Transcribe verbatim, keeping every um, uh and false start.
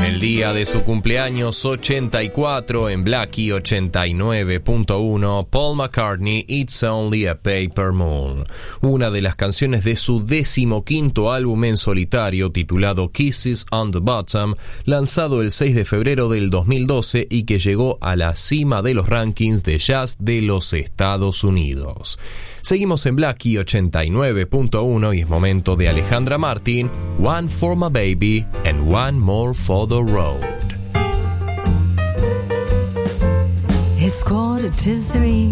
el día de su cumpleaños ochenta y cuatro en Blackie ochenta y nueve punto uno, Paul McCartney, It's Only a Paper Moon, una de las canciones de su decimoquinto álbum en solitario titulado Kisses on the Bottom, lanzado el seis de febrero del dos mil doce y que llegó a la cima de los rankings de jazz de los Estados Unidos. Seguimos en Blackie ochenta y nueve punto uno y es momento de Alejandra Martín, One for My Baby and One More for the Road. It's quarter to three.